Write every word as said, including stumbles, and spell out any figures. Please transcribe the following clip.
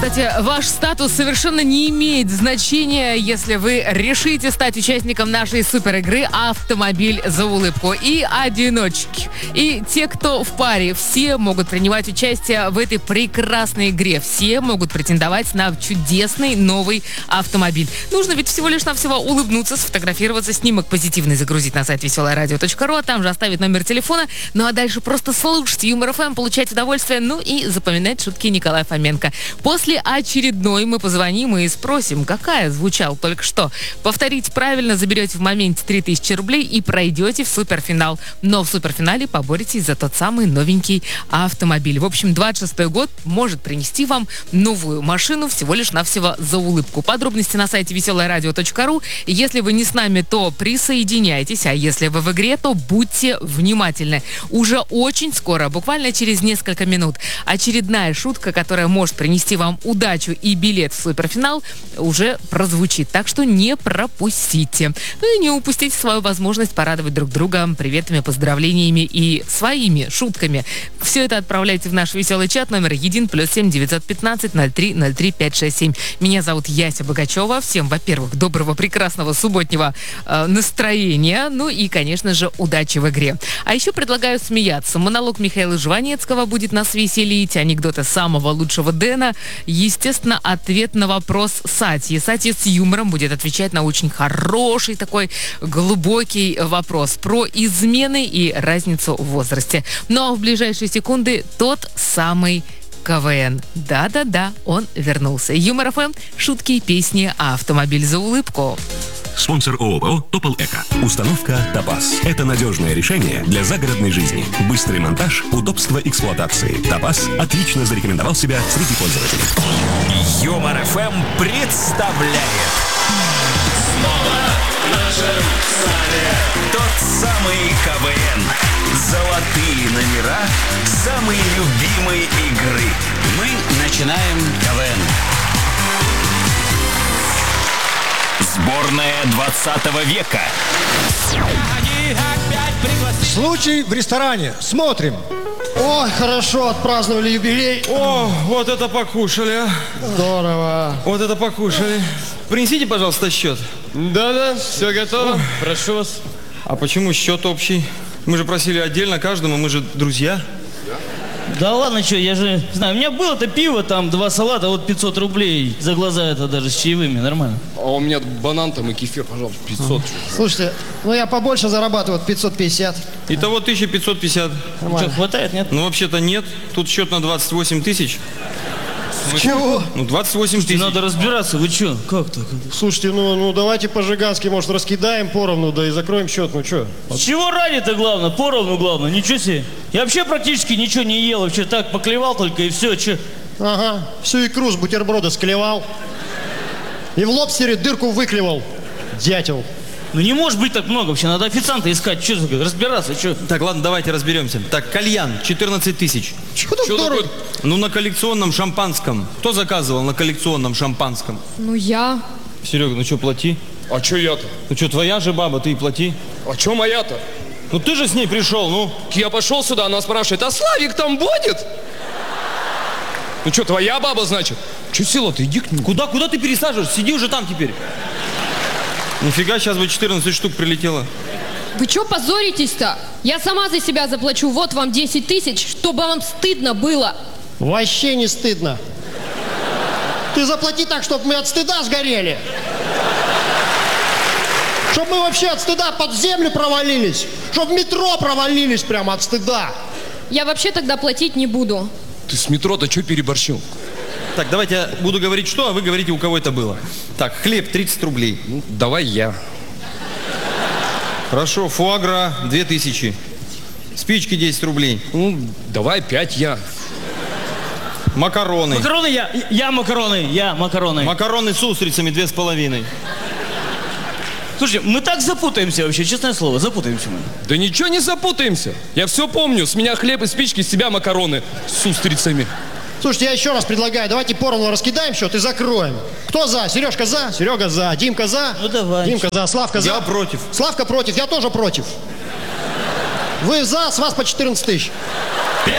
Кстати, ваш статус совершенно не имеет значения, если вы решите стать участником нашей супер игры «Автомобиль за улыбку». И одиночки, и те, кто в паре, все могут принимать участие в этой прекрасной игре. Все могут претендовать на чудесный новый автомобиль. Нужно ведь всего лишь навсего улыбнуться, сфотографироваться, снимок позитивный загрузить на сайт веселое радио точка ру, а там же оставить номер телефона. Ну а дальше просто слушать Юмор ФМ, получать удовольствие, ну и запоминать шутки Николая Фоменко. После очередной мы позвоним и спросим, какая звучал только что. Повторите правильно, заберете в моменте три тысячи рублей и пройдете в суперфинал. Но в суперфинале поборетесь за тот самый новенький автомобиль. В общем, двадцать шестой год может принести вам новую машину всего лишь навсего за улыбку. Подробности на сайте веселое радио точка ру. Если вы не с нами, то присоединяйтесь, а если вы в игре, то будьте внимательны. Уже очень скоро, буквально через несколько минут, очередная шутка, которая может принести вам удачу и билет в суперфинал, уже прозвучит. Так что не пропустите. Ну и не упустите свою возможность порадовать друг друга приветами, поздравлениями и своими шутками. Все это отправляйте в наш веселый чат. Номер един плюс семь девятьсот пятнадцать ноль три ноль три пять шесть семь. Меня зовут Яся Богачева. Всем, во-первых, доброго, прекрасного субботнего э, настроения. Ну и, конечно же, удачи в игре. А еще предлагаю смеяться. Монолог Михаила Жванецкого будет нас веселить. Анекдоты самого лучшего Дэна. Естественно, ответ на вопрос Сати. Сати с юмором будет отвечать на очень хороший такой глубокий вопрос про измены и разницу в возрасте. Ну а в ближайшие секунды тот самый КВН. Да-да-да, он вернулся. Юмор ФМ, шутки, песни, автомобиль за улыбку. Спонсор ООО «Топол Эко». Установка «Топаз». Это надежное решение для загородной жизни. Быстрый монтаж, удобство эксплуатации. «Топаз» отлично зарекомендовал себя среди пользователей. Юмор ФМ представляет. Снова в нашем стане Тот самый КВН. Золотые номера самой любимой игры. Мы начинаем КВН. Сборная двадцатого века. Случай в ресторане. Смотрим. Ой, хорошо, отпраздновали юбилей. О, вот это покушали, а. Здорово. Вот это покушали. Принесите, пожалуйста, счет. Да-да, все готово. О. Прошу вас. А почему счет общий? Мы же просили отдельно каждому, мы же друзья. Да ладно, что, я же не знаю, у меня было-то пиво, там, два салата, вот пятьсот рублей. За глаза это даже с чаевыми, нормально. А у меня банан там и кефир, пожалуйста, пятьсот. Слушайте, ну я побольше зарабатываю, вот пятьсот пятьдесят. Итого тысяча пятьсот пятьдесят. Нормально. Что, хватает, нет? Ну, вообще-то нет. Тут счет на двадцать восемь тысяч. Чего? Ну, двадцать восемь тысяч. Надо разбираться, вы что? Как так? Слушайте, ну, ну давайте по-жигански, может, раскидаем поровну, да и закроем счет, ну что? С чего ради-то главное? Поровну главное, ничего себе. Я вообще практически ничего не ел, вообще так поклевал только и все, че. Ага, всю икру с бутерброда склевал. И в лобстере дырку выклевал. Дятел. Ну не может быть так много вообще, надо официанта искать, что такое, разбираться, что? Так, ладно, давайте разберемся. Так, кальян, четырнадцать тысяч. Чего так дорого? такое? Ну, на коллекционном шампанском. Кто заказывал на коллекционном шампанском? Ну я. Серега, ну что, плати. А че я-то? Ну что, твоя же баба, ты и плати. А че моя-то? Ну ты же с ней пришел, ну. Я пошел сюда, она спрашивает, а Славик там будет? Ну что, твоя баба, значит? Че села-то, иди к нему. Куда, куда ты пересаживаешь? Сиди уже там теперь. Нифига, сейчас бы четырнадцать штук прилетело. Вы чё позоритесь-то? Я сама за себя заплачу, вот вам десять тысяч, чтобы вам стыдно было. Вообще не стыдно. Ты заплати так, чтобы мы от стыда сгорели. Чтобы мы вообще от стыда под землю провалились. Чтобы в метро провалились прямо от стыда. Я вообще тогда платить не буду. Ты с метро-то че переборщил? Так, давайте я буду говорить что, а вы говорите, у кого это было. Так, хлеб тридцать рублей. Ну, давай я. Хорошо, фуагра две тысячи. Спички десять рублей. Ну, давай пять я. Макароны. Макароны я, я макароны, я макароны. Макароны с устрицами две с половиной. Слушайте, мы так запутаемся вообще, честное слово, запутаемся мы. Да ничего не запутаемся. Я все помню. С меня хлеб и спички, с тебя макароны с устрицами. Слушайте, я еще раз предлагаю, давайте поровну раскидаем счет и закроем. Кто за? Сережка за? Серега за. Димка за? Ну давай. Димка за. Славка за? Я против. Славка против. Я тоже против. Вы за, с вас по четырнадцать тысяч.